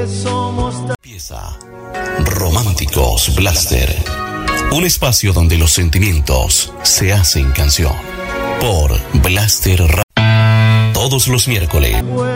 Empieza Románticos Blaster, un espacio donde los sentimientos se hacen canción. Por Blaster Radio. Todos los miércoles.